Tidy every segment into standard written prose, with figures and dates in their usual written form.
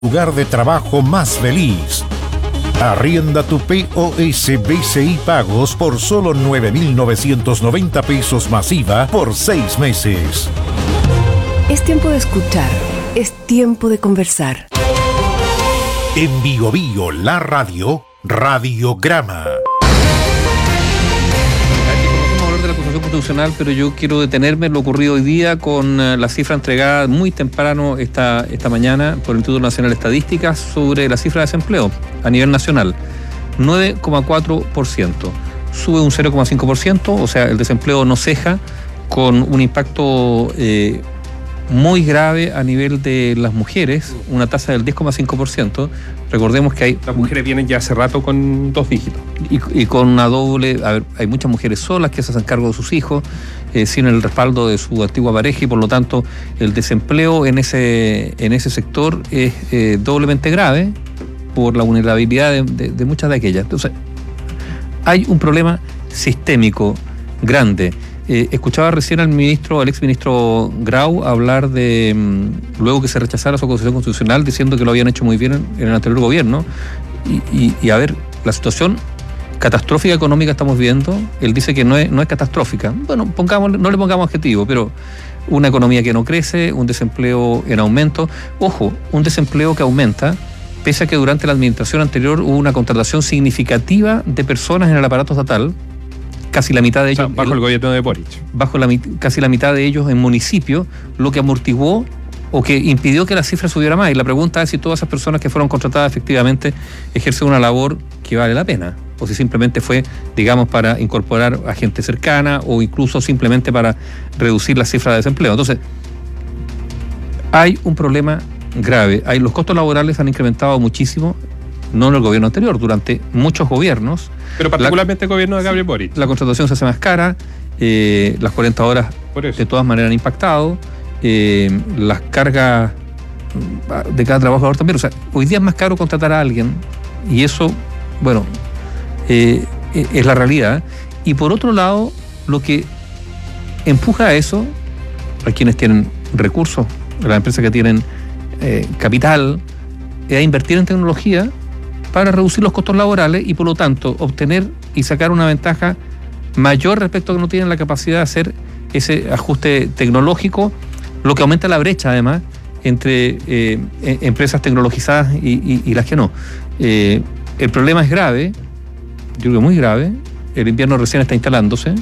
lugar de trabajo más feliz. Arrienda tu POS BCI Pagos por solo 9.990 pesos masiva por 6 meses. Es tiempo de escuchar, es tiempo de conversar. En Bio Bio, la radio, Radiograma. De la acusación constitucional, pero yo quiero detenerme en lo ocurrido hoy día con la cifra entregada muy temprano esta mañana por el Instituto Nacional de Estadísticas sobre la cifra de desempleo a nivel nacional. 9,4%. Sube un 0,5%, o sea, el desempleo no ceja, con un impacto muy grave a nivel de las mujeres, una tasa del 10,5%. Recordemos que las mujeres vienen ya hace rato con 2 dígitos. Y con una doble, hay muchas mujeres solas que se hacen cargo de sus hijos, sin el respaldo de su antigua pareja, y por lo tanto el desempleo en ese sector es doblemente grave por la vulnerabilidad de muchas de aquellas. Entonces, hay un problema sistémico grande. Escuchaba recién al exministro Grau hablar de, luego que se rechazara su acusación constitucional, diciendo que lo habían hecho muy bien en el anterior gobierno. Y a ver, la situación catastrófica económica estamos viendo, él dice que no es catastrófica. Bueno, no le pongamos adjetivo, pero una economía que no crece, un desempleo en aumento. Ojo, un desempleo que aumenta, pese a que durante la administración anterior hubo una contratación significativa de personas en el aparato estatal, casi la mitad de ellos... bajo el gobierno de Boric. Casi la mitad de ellos en municipio, lo que amortiguó o que impidió que la cifra subiera más. Y la pregunta es si todas esas personas que fueron contratadas efectivamente ejercen una labor que vale la pena, o si simplemente fue, digamos, para incorporar a gente cercana, o incluso simplemente para reducir la cifra de desempleo. Entonces, hay un problema grave. Los costos laborales han incrementado muchísimo, no en el gobierno anterior, durante muchos gobiernos. Pero particularmente el gobierno de Gabriel Boric. La contratación se hace más cara, las 40 horas de todas maneras han impactado, las cargas de cada trabajador también. O sea, hoy día es más caro contratar a alguien, y eso, bueno, es la realidad. Y por otro lado, lo que empuja a eso, a quienes tienen recursos, a las empresas que tienen capital, es a invertir en tecnología para reducir los costos laborales y por lo tanto obtener y sacar una ventaja mayor respecto a que no tienen la capacidad de hacer ese ajuste tecnológico, lo que aumenta la brecha además entre empresas tecnologizadas y las que no. El problema es grave, yo creo que muy grave. El invierno recién está instalándose,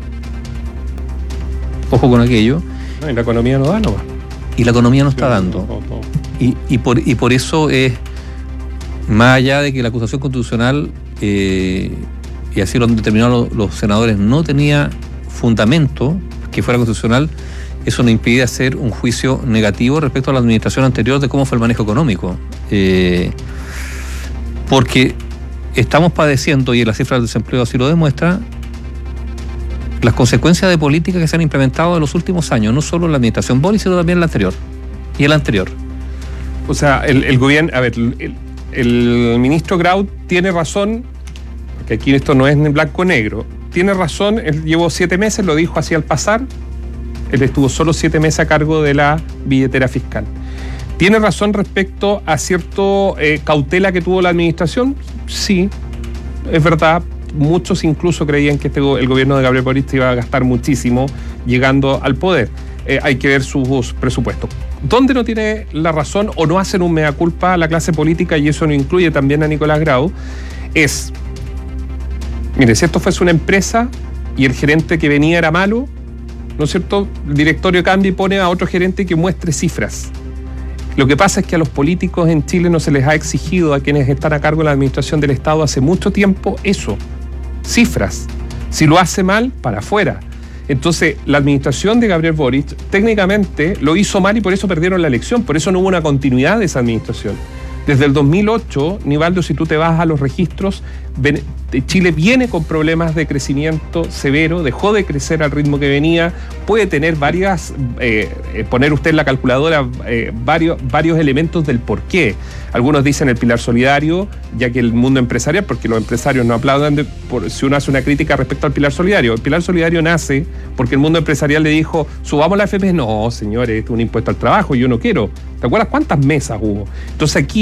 ojo con aquello. No, y la economía no da nomás. Y la economía no está dando. Y por eso es, más allá de que la acusación constitucional, y así lo han determinado los senadores, no tenía fundamento que fuera constitucional, eso no impide hacer un juicio negativo respecto a la administración anterior de cómo fue el manejo económico. Porque estamos padeciendo, y la cifra del desempleo así lo demuestra, las consecuencias de políticas que se han implementado en los últimos años, no solo en la administración Boric, sino también en la anterior y el anterior. O sea, el gobierno, a ver, el ministro Grau tiene razón, porque aquí esto no es en blanco o negro, tiene razón. Él llevó 7 meses, lo dijo así al pasar. Él estuvo solo 7 meses a cargo de la billetera fiscal. ¿Tiene razón respecto a cierto cautela que tuvo la administración? Sí, es verdad. Muchos incluso creían que el gobierno de Gabriel Boric iba a gastar muchísimo llegando al poder. Hay que ver sus presupuestos. ¿Dónde no tiene la razón o no hacen un mea culpa a la clase política, y eso no incluye también a Nicolás Grau? Mire, si esto fuese una empresa y el gerente que venía era malo, ¿no es cierto? El directorio cambia y pone a otro gerente que muestre cifras. Lo que pasa es que a los políticos en Chile no se les ha exigido, a quienes están a cargo de la administración del Estado hace mucho tiempo, eso, cifras. Si lo hace mal, para afuera. Entonces, la administración de Gabriel Boric técnicamente lo hizo mal y por eso perdieron la elección, por eso no hubo una continuidad de esa administración. Desde el 2008, Nivaldo, si tú te vas a los registros, Chile viene con problemas de crecimiento severo, dejó de crecer al ritmo que venía, puede tener poner usted en la calculadora varios elementos del por qué. Algunos dicen el pilar solidario, ya que el mundo empresarial, porque los empresarios no aplaudan si uno hace una crítica respecto al pilar solidario. El pilar solidario nace porque el mundo empresarial le dijo, subamos la AFP. No, señores, es un impuesto al trabajo, yo no quiero. ¿Te acuerdas cuántas mesas hubo? Entonces aquí